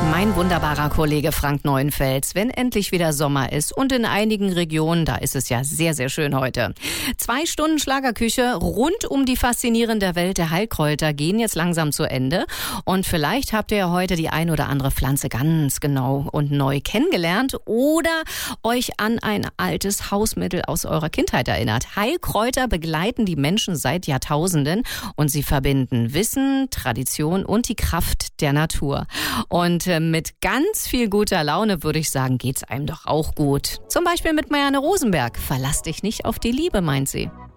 Mein wunderbarer Kollege Frank Neuenfels, wenn endlich wieder Sommer ist und in einigen Regionen, da ist es ja sehr, sehr schön heute. 2 Stunden Schlagerküche rund um die faszinierende Welt der Heilkräuter gehen jetzt langsam zu Ende und vielleicht habt ihr ja heute die ein oder andere Pflanze ganz genau und neu kennengelernt oder euch an ein altes Hausmittel aus eurer Kindheit erinnert. Heilkräuter begleiten die Menschen seit Jahrtausenden und sie verbinden Wissen, Tradition und die Kraft der Natur. Und mit ganz viel guter Laune, würde ich sagen, geht's einem doch auch gut. Zum Beispiel mit Marianne Rosenberg. Verlass dich nicht auf die Liebe, meint sie.